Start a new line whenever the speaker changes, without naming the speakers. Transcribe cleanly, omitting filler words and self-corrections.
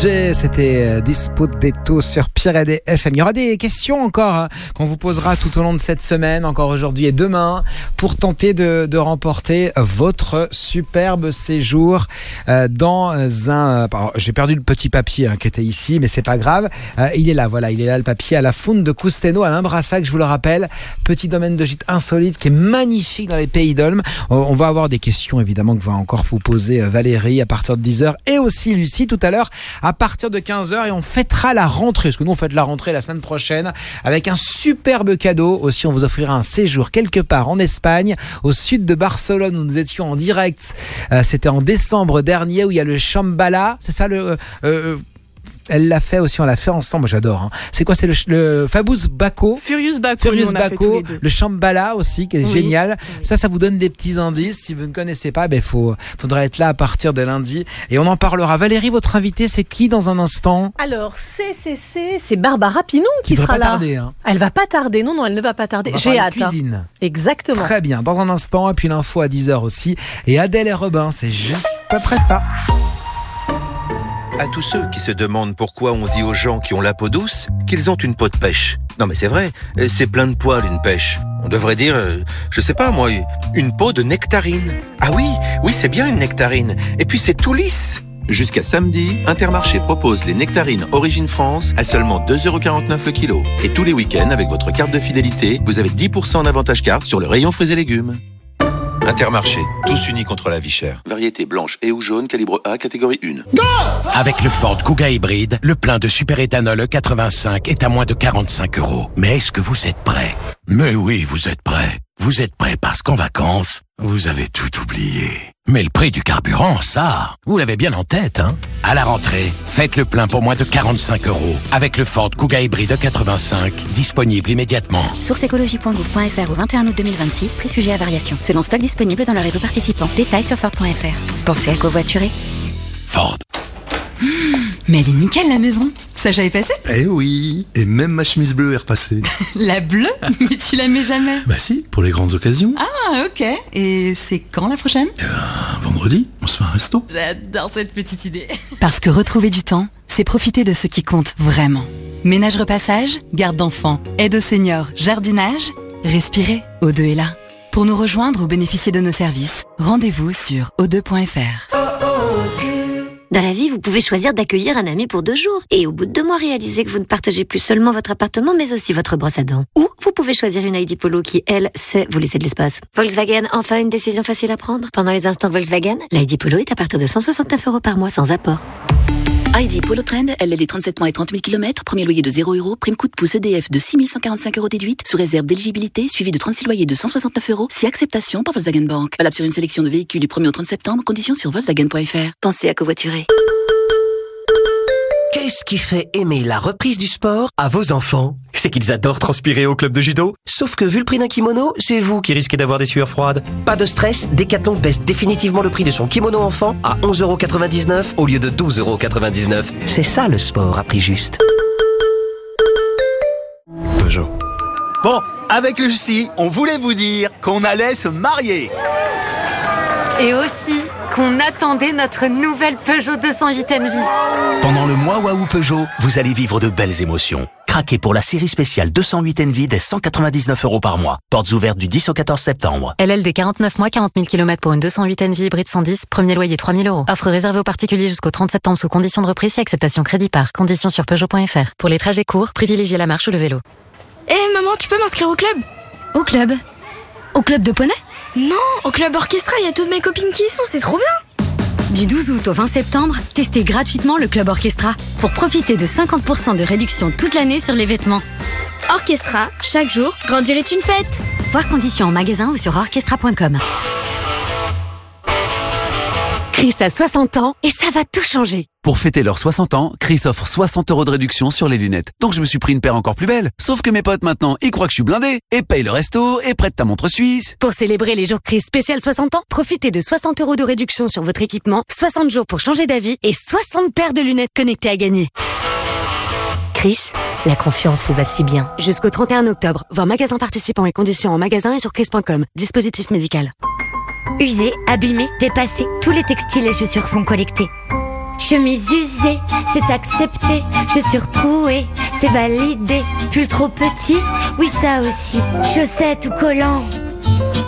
J, c'était Disputto sur Pirede FM. Il y aura des questions encore qu'on vous posera tout au long de cette semaine, encore aujourd'hui et demain, pour tenter de remporter votre superbe séjour dans un... Alors, j'ai perdu le petit papier qui était ici, mais c'est pas grave. Il est là, voilà, il est là le papier à la Fonte de Custeno, à Limbrassac, je vous le rappelle. Petit domaine de gîte insolite qui est magnifique dans les Pays d'Olme. On va avoir des questions évidemment que va encore vous poser Valérie à partir de 10h et aussi Lucie tout à l'heure à partir de 15h, et on fêtera la rentrée, parce que nous on fête la rentrée la semaine prochaine avec un superbe cadeau. Aussi on vous offrira un séjour quelque part en Espagne, au sud de Barcelone, où nous étions en direct. C'était en décembre dernier, où il y a le Shambhala, c'est ça elle l'a fait aussi, on l'a fait ensemble, j'adore. C'est quoi, c'est le Fabus Baco,
Furious Baco,
le Shambhala aussi, qui est génial. Oui. Ça vous donne des petits indices. Si vous ne connaissez pas, faudra être là à partir de lundi. Et on en parlera. Valérie, votre invitée, c'est qui dans un instant?
Alors, c'est Barbara Pinon qui sera là.
Tarder,
Elle va pas tarder. Non, elle ne va pas tarder. J'ai hâte.
Cuisine.
Exactement.
Très bien. Dans un instant, et puis l'info à 10h aussi. Et Adèle et Robin, c'est juste après ça.
À tous ceux qui se demandent pourquoi on dit aux gens qui ont la peau douce qu'ils ont une peau de pêche. Non mais c'est vrai, c'est plein de poils une pêche. On devrait dire, je sais pas moi, une peau de nectarine. Ah oui, c'est bien une nectarine. Et puis c'est tout lisse. Jusqu'à samedi, Intermarché propose les nectarines Origine France à seulement 2,49€ le kilo. Et tous les week-ends, avec votre carte de fidélité, vous avez 10% en avantage carte sur le rayon fruits et légumes. Intermarché, tous unis contre la vie chère. Variété blanche et ou jaune, calibre A, catégorie 1.
Go! Avec le Ford Kuga hybride, le plein de superéthanol E85 est à moins de 45€. Mais est-ce que vous êtes prêts? Mais oui, vous êtes prêts. Vous êtes prêts parce qu'en vacances, vous avez tout oublié. Mais le prix du carburant, ça, vous l'avez bien en tête, hein? À la rentrée, faites le plein pour moins de 45€ avec le Ford Kuga hybride E85, disponible immédiatement.
Source écologie.gouv.fr au 21 août 2026, prix sujet à variation. Selon stock disponible dans le réseau participant. Détails sur Ford.fr. Pensez à covoiturer.
Ford.
Mais elle est nickel la maison. Ça j'avais passé?
Eh oui, et même ma chemise bleue est repassée.
La bleue? Mais tu la mets jamais.
Bah si, pour les grandes occasions.
Ah ok, et c'est quand la prochaine?
Vendredi, on se fait un resto.
J'adore cette petite idée. Parce que retrouver du temps, c'est profiter de ce qui compte vraiment. Ménage repassage, garde d'enfants, aide aux seniors, jardinage, respirez, O2 est là. Pour nous rejoindre ou bénéficier de nos services, rendez-vous sur o2.fr.
Dans la vie, vous pouvez choisir d'accueillir un ami pour 2 jours. Et au bout de 2 mois, réaliser que vous ne partagez plus seulement votre appartement, mais aussi votre brosse à dents. Ou vous pouvez choisir une ID Polo qui, elle, sait vous laisser de l'espace. Volkswagen, enfin une décision facile à prendre. Pendant les instants Volkswagen, l'ID Polo est à partir de 169€ par mois sans apport.
ID Polo Trend, LLD 37 mois et 30 000 km, premier loyer de 0€, prime coup de pouce EDF de 6 145€ déduite, sous réserve d'éligibilité, suivi de 36 loyers de 169€, si acceptation par Volkswagen Bank. Valable sur une sélection de véhicules du 1er au 30 septembre, conditions sur Volkswagen.fr. Pensez à covoiturer.
Qu'est-ce qui fait aimer la reprise du sport à vos enfants? C'est qu'ils adorent transpirer au club de judo. Sauf que vu le prix d'un kimono, c'est vous qui risquez d'avoir des sueurs froides. Pas de stress, Decathlon baisse définitivement le prix de son kimono enfant à 11,99€ au lieu de 12,99€. C'est ça le sport à prix juste.
Peugeot.
Bon, avec Lucie, on voulait vous dire qu'on allait se marier.
Et aussi qu'on attendait notre nouvelle Peugeot 208 Envie.
Pendant le mois Waouh Peugeot, vous allez vivre de belles émotions. Craquez pour la série spéciale 208 Envie dès 199€ par mois. Portes ouvertes du 10 au 14 septembre.
LLD 49 mois, 40 000 km pour une 208 Envie hybride 110, premier loyer 3 000€. Offre réservée aux particuliers jusqu'au 30 septembre sous condition de reprise et acceptation crédit par. Conditions sur Peugeot.fr. Pour les trajets courts, privilégiez la marche ou le vélo.
Maman, tu peux m'inscrire au club?
Au club? Au club de poney?
Non, au club orchestra, il y a toutes mes copines qui y sont, c'est trop bien.
Du 12 août au 20 septembre, testez gratuitement le club orchestra pour profiter de 50% de réduction toute l'année sur les vêtements.
Orchestra, chaque jour, grandir est une fête.
Voir conditions en magasin ou sur orchestra.com.
Chris a 60 ans et ça va tout changer.
Pour fêter leurs 60 ans, Chris offre 60€ de réduction sur les lunettes. Donc je me suis pris une paire encore plus belle. Sauf que mes potes maintenant, ils croient que je suis blindé et payent le resto et prêtent ta montre suisse.
Pour célébrer les jours Chris spécial 60 ans, profitez de 60€ de réduction sur votre équipement, 60 jours pour changer d'avis et 60 paires de lunettes connectées à gagner. Chris, la confiance vous va si bien. Jusqu'au 31 octobre, voir magasin participants et conditions en magasin et sur chris.com. Dispositif médical.
Usés, abîmés, dépassés, tous les textiles et chaussures sont collectés. Chemise usée, c'est accepté. Chaussures trouées, c'est validé. Pull trop petit, oui ça aussi. Chaussettes ou collants,